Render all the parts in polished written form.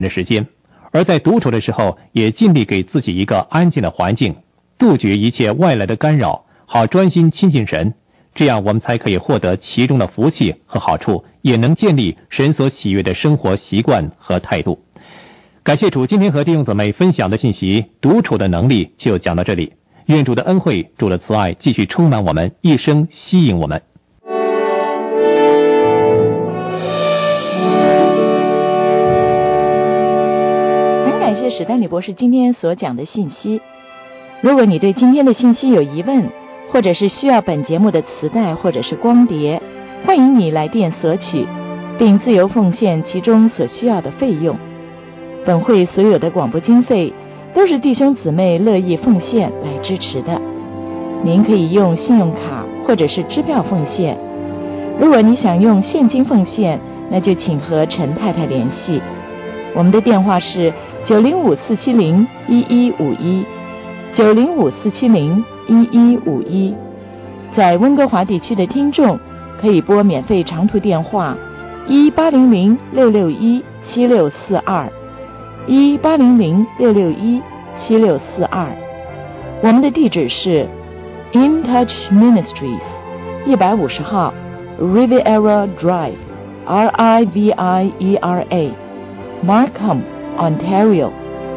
的时间，而在独处的时候也尽力给自己一个安静的环境，杜绝一切外来的干扰，好专心亲近神，这样我们才可以获得其中的福气和好处，也能建立神所喜悦的生活习惯和态度。感谢主，今天和弟兄姊妹分享的信息，独处的能力就讲到这里。愿主的恩惠、主的慈爱继续充满我们，一生吸引我们。 很感谢史丹李博士今天所讲的信息。如果你对今天的信息有疑问，或者是需要本节目的磁带或者是光碟，欢迎你来电索取，并自由奉献其中所需要的费用。本会所有的广播经费都是弟兄姊妹乐意奉献来支持的。您可以用信用卡或者是支票奉献。如果你想用现金奉献，那就请和陈太太联系。我们的电话是905-470-1151 905-470-1151。在温哥华地区的听众可以拨免费长途电话1800-661-7642 1800-661-7642。我们的地址是 In Touch Ministries 150号 Riviera Drive RIVIERA Markham Ontario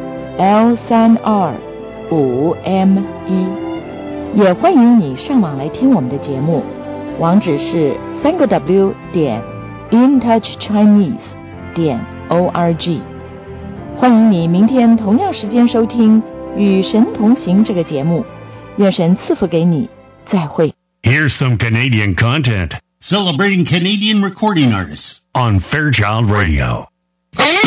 L3R5M1。也欢迎你上网来听我们的节目，网址是3w.intouchchinese.org。欢迎你明天同样时间收听《与神同行》这个节目，愿神赐福给你，再会。 Here's some Canadian content celebrating Canadian recording artists on Fairchild Radio.